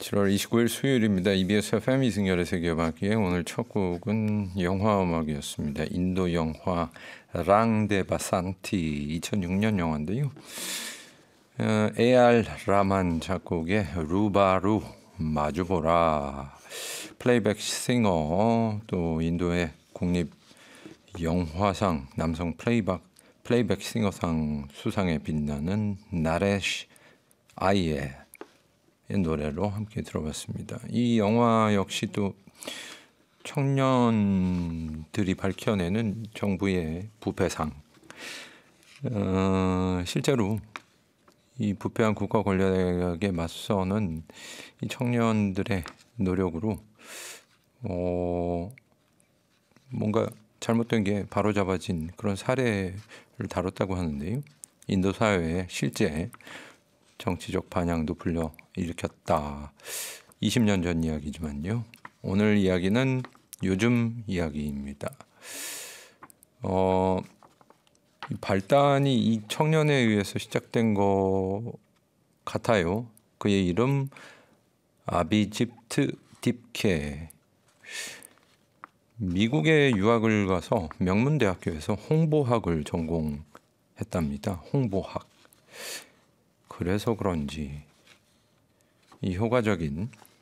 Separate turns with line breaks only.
7월 29일 수요일입니다. EBS FM 이승열의 세계음악기행 오늘 첫 곡은 영화 음악이었습니다. 인도 영화 랑데 바산티 2006년 영화인데요. A.R. 라만 작곡의 루바루 마주보라 플레이백 싱어 또 인도의 국립 영화상 남성 플레이백 싱어상 수상에 빛나는 나레시 아이의 노래로 함께 들어봤습니다. 이 영화 역시 또 청년들이 밝혀내는 정부의 부패상. 실제로 이 부패한 국가 권력에 맞서는 이 청년들의 노력으로 뭔가 잘못된 게 바로잡아진 그런 사례를 다뤘다고 하는데요. 인도 사회에 실제 정치적 반향도 불러일으켰다. 20년 전 이야기지만요. 오늘 이야기는 요즘 이야기입니다. 발단이 이 청년에 의해서 시작된 것 같아요. 그의 이름 아비집트 딥케. 미국에 유학을 가서 명문대학교에서 홍보학을 전공했답니다. 홍보학. 그래서 그런지 이 효과적인